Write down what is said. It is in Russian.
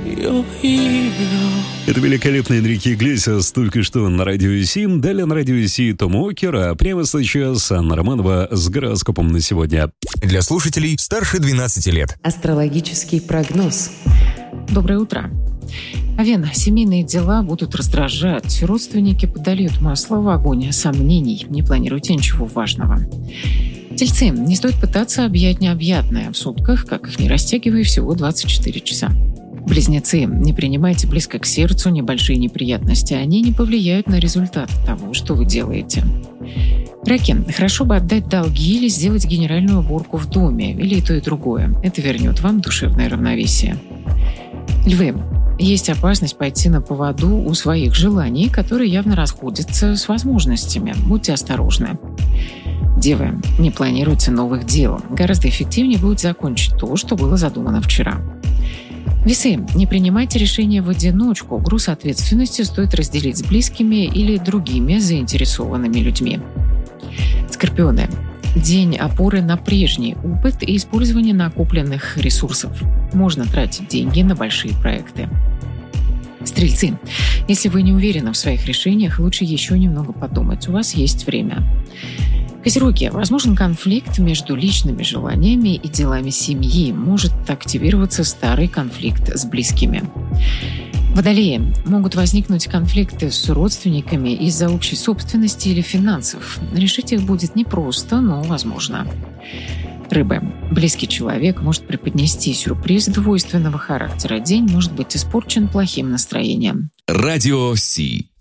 your hero. Это великолепный Энрике Иглесиас только что на Радио Си. Далее на Радио Си Том Уокер, а прямо сейчас Анна Романова с гороскопом на сегодня. Для слушателей старше 12 лет. Астрологический прогноз. Доброе утро. Овен, семейные дела будут раздражать. Родственники подольют масло в огонь сомнений. Не планируйте ничего важного. Тельцы, не стоит пытаться объять необъятное. В сутках, как их не растягивая, всего 24 часа. Близнецы, не принимайте близко к сердцу небольшие неприятности. Они не повлияют на результат того, что вы делаете. Раки, хорошо бы отдать долги или сделать генеральную уборку в доме, или и то, и другое. Это вернет вам душевное равновесие. Львы, есть опасность пойти на поводу у своих желаний, которые явно расходятся с возможностями. Будьте осторожны. Девы, не планируйте новых дел. Гораздо эффективнее будет закончить то, что было задумано вчера. Весы, не принимайте решения в одиночку. Груз ответственности стоит разделить с близкими или другими заинтересованными людьми. Скорпионы, день опоры на прежний опыт и использование накопленных ресурсов. Можно тратить деньги на большие проекты. Стрельцы, если вы не уверены в своих решениях, лучше еще немного подумать. У вас есть время. Козероги, возможен конфликт между личными желаниями и делами семьи. Может активироваться старый конфликт с близкими. Водолеи, могут возникнуть конфликты с родственниками из-за общей собственности или финансов. Решить их будет непросто, но возможно. Рыбы, близкий человек может преподнести сюрприз двойственного характера. День может быть испорчен плохим настроением. Радио Си.